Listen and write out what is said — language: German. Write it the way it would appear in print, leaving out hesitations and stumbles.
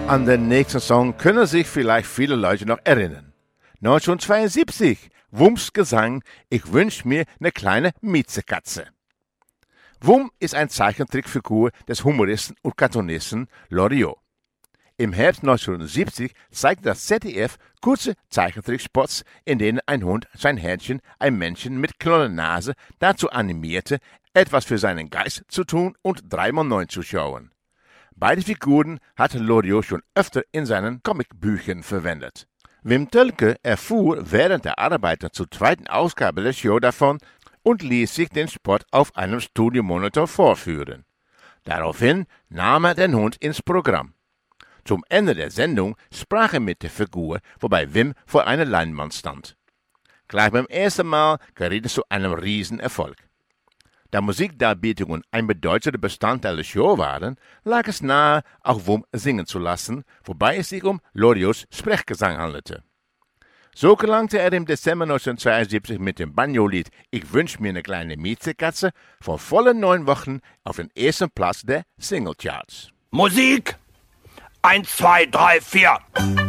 An den nächsten Song können sich vielleicht viele Leute noch erinnern. 1972, Wums Gesang Ich wünsch mir eine kleine Miezekatze. Wum ist eine Zeichentrickfigur des Humoristen und Cartoonisten Loriot. Im Herbst 1970 zeigte das ZDF kurze Zeichentrickspots, in denen ein Hund sein Herrchen, ein Männchen mit Knollennase, dazu animierte, etwas für seinen Geist zu tun und 3x9 zu schauen. Beide Figuren hatte Loriot schon öfter in seinen Comicbüchern verwendet. Wim Tölke erfuhr während der Arbeiten zur zweiten Ausgabe der Show davon und ließ sich den Spot auf einem Studiomonitor vorführen. Daraufhin nahm er den Hund ins Programm. Zum Ende der Sendung sprach er mit der Figur, wobei Wim vor einer Leinwand stand. Gleich beim ersten Mal geriet es zu einem Riesenerfolg. Da Musikdarbietungen ein bedeutender Bestandteil der Show waren, lag es nahe, auch Wum singen zu lassen, wobei es sich um Loriots Sprechgesang handelte. So gelangte er im Dezember 1972 mit dem Banjo-Lied Ich wünsch mir eine kleine Miezekatze vor vollen 9 Wochen auf den ersten Platz der Singlecharts. Musik! 1, 2, 3, 4.